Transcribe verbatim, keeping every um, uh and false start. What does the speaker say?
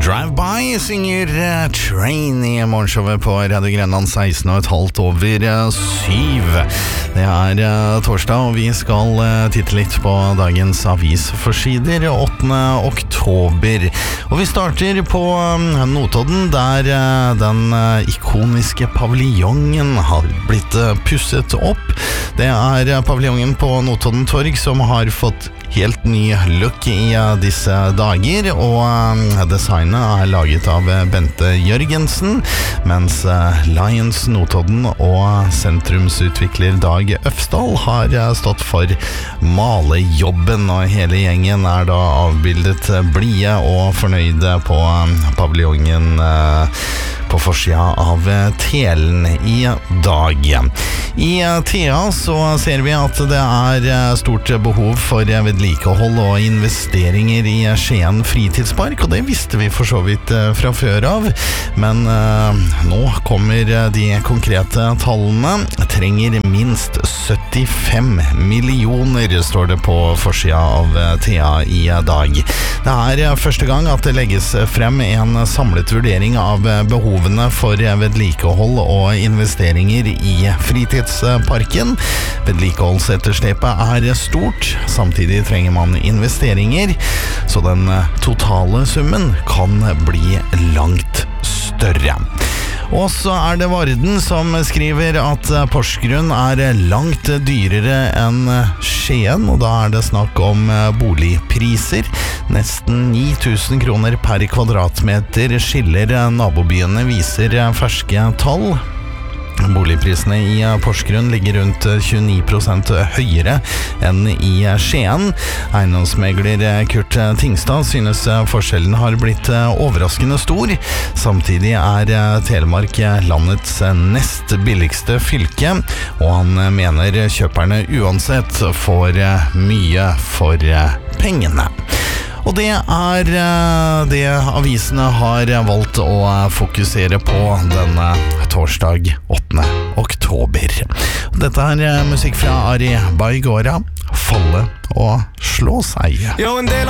Drive-by synger uh, Train i morgenshowet på Radio Grenland seksten og et halvt over uh, syv. Det er uh, torsdag, og vi skal uh, titte litt på dagens avisforsider åttende oktober. Og vi starter på um, Notodden, der uh, den uh, ikoniske paviljongen har blitt uh, pusset opp. Det er uh, paviljongen på Notodden Torg som har fått helt ny look i uh, disse dager, og uh, designet er laget av uh, Bente Jørgensen, mens uh, Lions Notodden og sentrumsutvikler Dag Øfsdal har uh, stått for malejobben, og hele gjengen er da avbildet uh, blie og fornøyde på uh, paviljongen uh, på forsida av Telen i dag. I Thea så ser vi at det er stort behov for vedlikehold og investeringer i Skien fritidspark, og det visste vi for så vidt fra før av, men uh, nå kommer de konkrete tallene. Trenger minst syttifem millioner, står det på forsida av Thea i dag. Det er første gang at det legges frem en samlet vurdering av behov for vedlikehold og investeringer i fritidsparken. Vedlikeholdsetterslepet er stort, samtidig trenger man investeringer, så den totale summen kan bli langt større. Og så er det Varden som skriver at Porsgrunn er langt dyrere enn Skien, og da er det snakk om boligpriser. Nesten ni tusen kroner per kvadratmeter skiller nabobyene, viser ferske tall. Boligprisene i Porsgrunn ligger rundt tjueni prosent høyere enn i Skien. Eiendomsmegler Kurt Tingstad synes forskjellen har blitt overraskende stor. Samtidig er Telemark landets nest billigste fylke, og han mener kjøperne uansett får mye for pengene. Og det er det avisene har valgt å fokusere på denne torsdag åttende oktober. Dette er musikk fra Ari Baigora, Falle og slå seg. Jo, en del